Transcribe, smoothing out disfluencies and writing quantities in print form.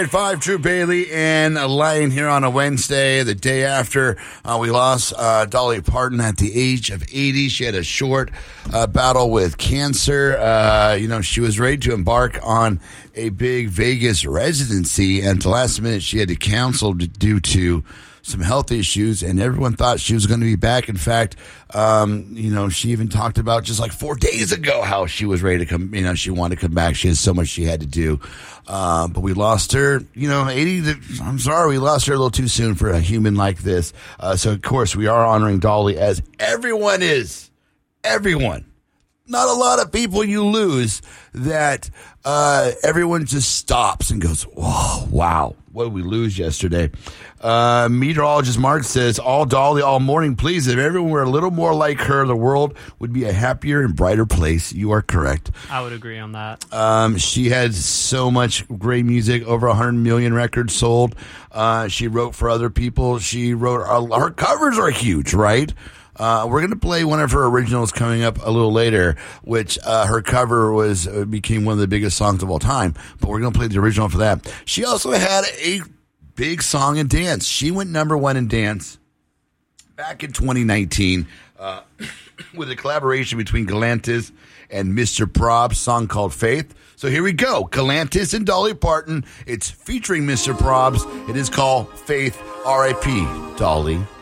5 Drew Bailey and Lion here on a Wednesday, the day after we lost Dolly Parton at the age of 80. She had a short battle with cancer. She was ready to embark on a big Vegas residency, and at the last minute she had to cancel due to some health issues, and everyone thought she was going to be back. In fact, she even talked about just like 4 days ago how she was ready to come, she wanted to come back. She has so much she had to do. But we lost her, 80. I'm sorry, we lost her a little too soon for a human like this. So, of course, we are honoring Dolly as everyone is. Everyone. Not a lot of people you lose that everyone just stops and goes, whoa, wow, what did we lose yesterday? Meteorologist Mark says, all Dolly, all morning, please. If everyone were a little more like her, the world would be a happier and brighter place. You are correct. I would agree on that. She had so much great music, over 100 million records sold. She wrote for other people. She wrote, her covers are huge, right? We're going to play one of her originals coming up a little later, which her cover became one of the biggest songs of all time. But we're going to play the original for that. She also had a big song and dance. She went number one in dance back in 2019 with a collaboration between Galantis and Mr. Probst, song called Faith. So here we go. Galantis and Dolly Parton. It's featuring Mr. Probst. It is called Faith, R.I.P. Dolly.